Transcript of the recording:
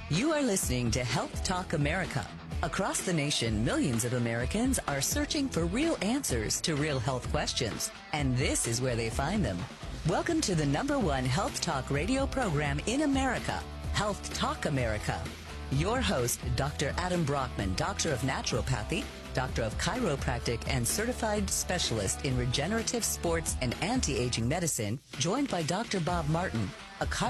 You are listening to Health Talk America. Across the nation, millions of Americans are searching for real answers to real health questions, and this is where they find them. Welcome to the #1 Health Talk radio program in America, Health Talk America. Your host, Dr. Adam Brockman, Doctor of Naturopathy, Doctor of Chiropractic, and Certified Specialist in Regenerative Sports and Anti-Aging Medicine, joined by Dr. Bob Martin, a